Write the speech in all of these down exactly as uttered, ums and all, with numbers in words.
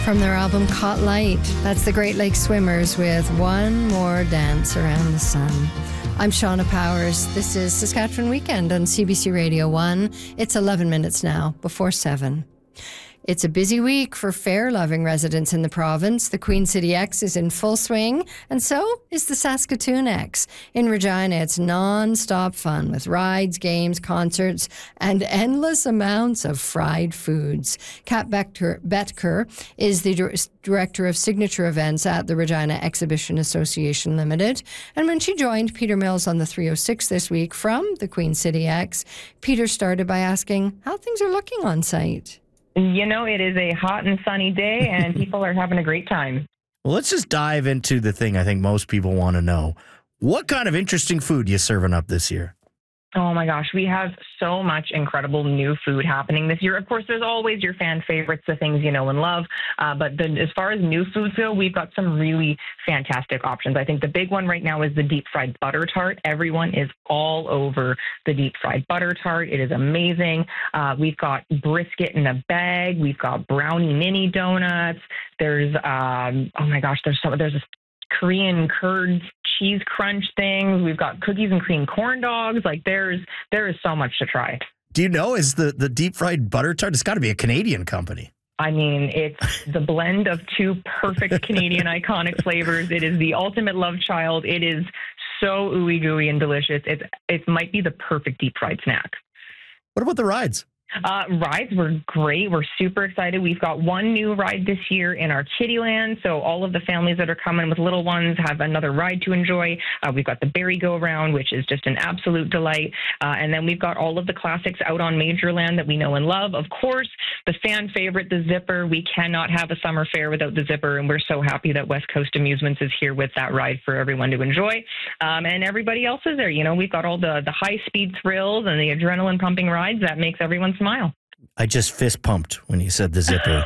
From their album Caught Light, that's the Great Lakes Swimmers with One More Dance Around the Sun. I'm Shauna Powers. This is Saskatchewan Weekend on C B C Radio one. It's eleven minutes now, before seven. It's a busy week for fair-loving residents in the province. The Queen City X is in full swing, and so is the Saskatoon X. In Regina, it's non-stop fun with rides, games, concerts, and endless amounts of fried foods. Kat Betker, Betker is the dir- director of signature events at the Regina Exhibition Association Limited. And when she joined Peter Mills on the three oh six this week from the Queen City X, Peter started by asking how things are looking on site. You know, it is a hot and sunny day, and people are having a great time. Well, let's just dive into the thing I think most people want to know. What kind of interesting food are you serving up this year? Oh, my gosh. We have so much incredible new food happening this year. Of course, there's always your fan favorites, the things you know and love. Uh, but the, as far as new foods go, we've got some really fantastic options. I think the big one right now is the deep fried butter tart. Everyone is all over the deep fried butter tart. It is amazing. Uh, we've got brisket in a bag. We've got brownie mini donuts. There's, um, oh my gosh, there's some, there's a Korean curd cheese crunch things. We've got cookies and cream corn dogs. Like there's there is so much to try. Do you know, is the, the deep fried butter tart, it's got to be a Canadian company. I mean, it's the blend of two perfect Canadian iconic flavors. It is the ultimate love child. It is so ooey gooey and delicious. It's it might be the perfect deep fried snack. What about the rides? Uh, rides were great. We're super excited. We've got one new ride this year in our Kittyland. So all of the families that are coming with little ones have another ride to enjoy. Uh, we've got the Berry Go Round, which is just an absolute delight. Uh, and then we've got all of the classics out on Majorland that we know and love. Of course, the fan favorite, the Zipper. We cannot have a summer fair without the Zipper. And we're so happy that West Coast Amusements is here with that ride for everyone to enjoy. Um, and everybody else is there. You know, we've got all the, the high speed thrills and the adrenaline pumping rides that makes everyone smile. I just fist pumped when you said the Zipper.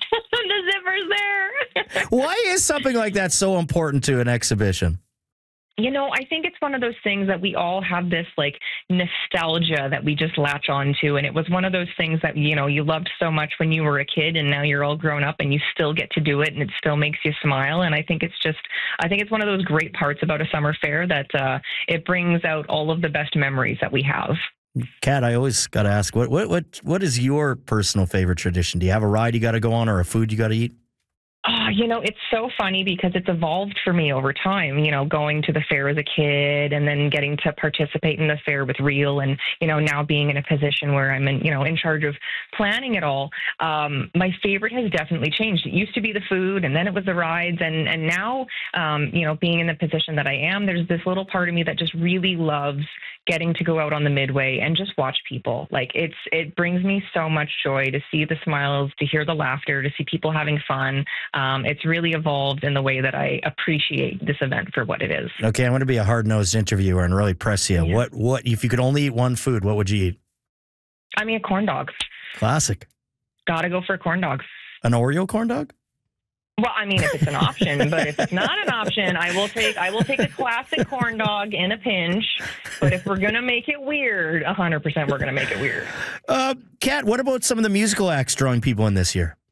The Zipper's there. Why is something like that so important to an exhibition? You know, I think it's one of those things that we all have this like nostalgia that we just latch on to. And it was one of those things that, you know, you loved so much when you were a kid and now you're all grown up and you still get to do it and it still makes you smile. And I think it's just, I think it's one of those great parts about a summer fair that uh, it brings out all of the best memories that we have. Kat, I always got to ask, what, what what what is your personal favorite tradition? Do you have a ride you got to go on or a food you got to eat? Oh, you know, it's so funny because it's evolved for me over time, you know, going to the fair as a kid and then getting to participate in the fair with Reel and, you know, now being in a position where I'm in, you know, in charge of planning it all. Um, my favorite has definitely changed. It used to be the food and then it was the rides. And, and now, um, you know, being in the position that I am, there's this little part of me that just really loves getting to go out on the Midway and just watch people. Like it's, it brings me so much joy to see the smiles, to hear the laughter, to see people having fun. Um, it's really evolved in the way that I appreciate this event for what it is. Okay, I'm going to be a hard-nosed interviewer and really press you. Yeah. What, what, if you could only eat one food, what would you eat? I mean, a corn dog. Classic. Gotta go for a corn dog. An Oreo corn dog? Well, I mean, if it's an option, but if it's not an option, I will take I will take a classic corn dog in a pinch. But if we're gonna make it weird, one hundred percent we're gonna make it weird. Uh, Kat, what about some of the musical acts drawing people in this year?